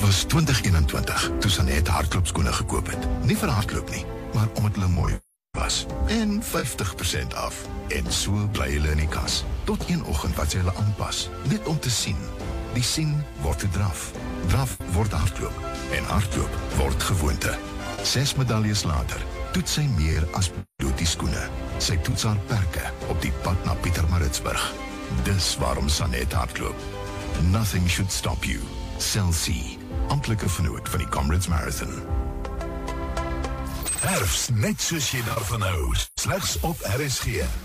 was 2021 toe Sanet hardloopskoene gekoop het. Nie vir hardloop nie, maar omdat hulle mooi was. En 50% af. En so bly hulle in die kas. Tot een oggend wat sy hulle aanpas, net om te sien. Die sien word te draf. Draf word hardloop. En hardloop word gewoonte. 6 medaljes later, toets sy meer as bloot die skoene. Sy toets haar perke op die pad na Pietermaritzburg. Dis waarom Sanet hardloop. Nothing should stop you. Cell C, amptelike vernoot van die Comrades Marathon. Herfs, net soos jy daarvan hou, slegs op RSG.